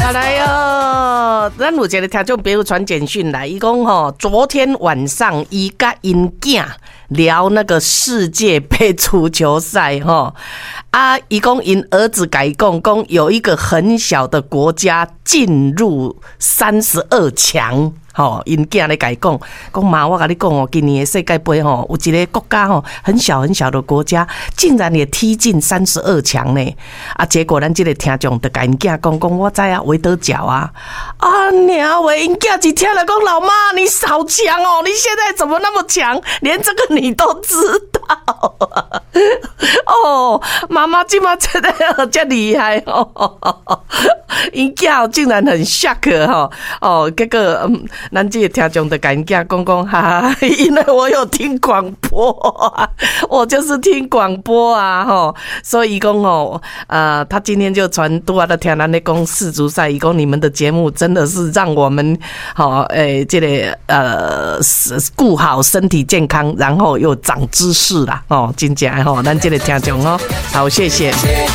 来哦，咱有一个听众朋友传简讯来，伊讲吼，昨天晚上伊甲因囝聊那个世界杯足球赛吼，伊讲因儿子甲伊讲有一个很小的国家进入32强。吼，因囝咧甲伊讲妈，我甲你讲哦，今年的世界杯吼，有一个国家吼，很小很小的国家，竟然也踢进32强呢！结果咱这个听众就甲因囝讲，我知啊，围得角啊！娘喂，因囝一听了讲，老妈你好强哦，你现在怎么那么强？连这个你都知道哦，妈妈今嘛真的这厉害哦！因囝竟然很 shock 哦，结果咱这个听众的感觉讲哈，因为我有听广播啊，我就是听广播啊吼，所以讲哦，他今天就传拄啊的听咱咧讲世足赛，伊讲你们的节目真的是让我们这个顾好身体健康，然后又长知识啦哦，真正吼，咱这个听众哦，好谢谢。